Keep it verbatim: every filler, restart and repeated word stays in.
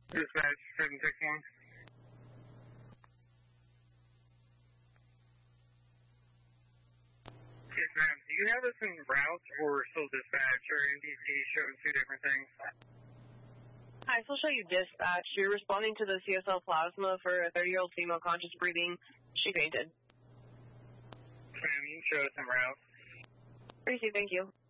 Dispatch seven six one. Yes, ma'am. Do you have us in route or still dispatch or N D C showing two different things? Hi, so I'll show you dispatch. You're responding to the C S L plasma for a thirty-year-old female conscious breathing. She fainted. Ma'am, you can show us in route. Tracy, thank you.